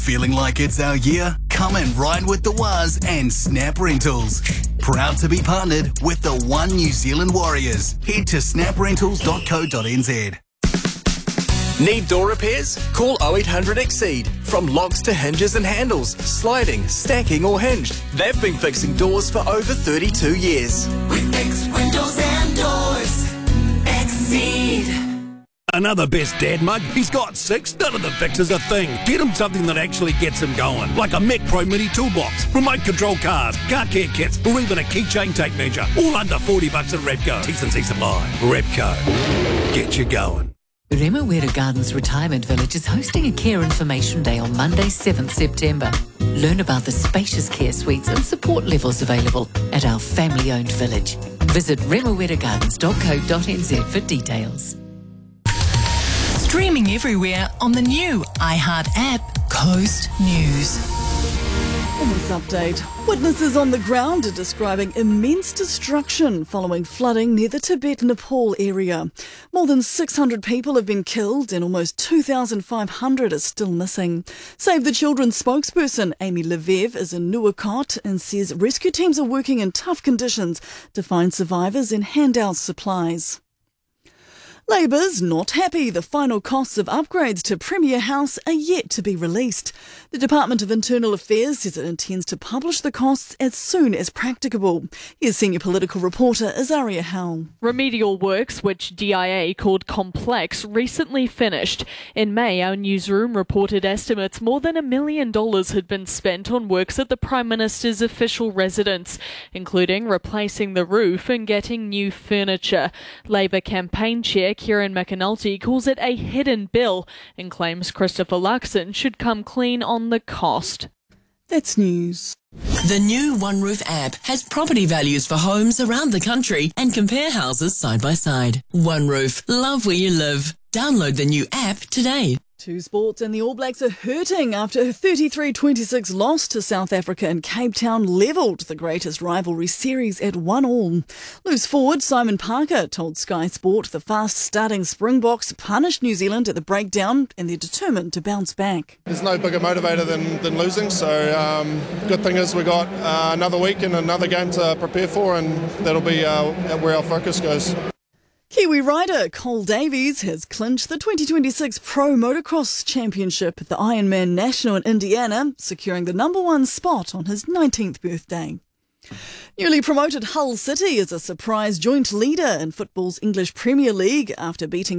Feeling like it's our year? Come and ride with the Waz and Snap Rentals. Proud to be partnered with the One New Zealand Warriors. Head to snaprentals.co.nz. Need door repairs? Call 0800 Exceed. From locks to hinges and handles, sliding, stacking or hinged, they've been fixing doors for over 32 years. We fix windows and doors. Exceed. Another best dad mug? He's got 6. None of the fixes a thing. Get him something that actually gets him going. Like a Mac Pro Mini toolbox, remote control cars, car care kits, or even a keychain tape measure. All under $40 at Repco. T&C Supply. Repco. Get you going. Remuera Gardens Retirement Village is hosting a Care Information Day on Monday, 7th September. Learn about the spacious care suites and support levels available at our family-owned village. Visit remueragardens.co.nz for details. Streaming everywhere on the new iHeart app, Coast News. In this update, witnesses on the ground are describing immense destruction following flooding near the Tibet-Nepal area. More than 600 people have been killed and almost 2,500 are still missing. Save the Children spokesperson Amy Levev is in Nuwakot and says rescue teams are working in tough conditions to find survivors and hand out supplies. Labour's not happy. The final costs of upgrades to Premier House are yet to be released. The Department of Internal Affairs says it intends to publish the costs as soon as practicable. Here's senior political reporter Azaria Howell. Remedial works, which DIA called complex, recently finished. In May, our newsroom reported estimates more than $1 million had been spent on works at the Prime Minister's official residence, including replacing the roof and getting new furniture. Labour campaign chair Kieran McAnulty calls it a hidden bill and claims Christopher Luxon should come clean on the cost. That's news. The new One Roof app has property values for homes around the country and compare houses side by side. One Roof, love where you live. Download the new app today. To sports, and the All Blacks are hurting after a 33-26 loss to South Africa in Cape Town levelled the greatest rivalry series at 1-1. Loose forward Simon Parker told Sky Sport the fast-starting Springboks punished New Zealand at the breakdown and they're determined to bounce back. There's no bigger motivator than losing, so good thing is we got another week and another game to prepare for, and that'll be where our focus goes. Kiwi rider Cole Davies has clinched the 2026 Pro Motocross Championship at the Ironman National in Indiana, securing the #1 spot on his 19th birthday. Newly promoted Hull City is a surprise joint leader in football's English Premier League after beating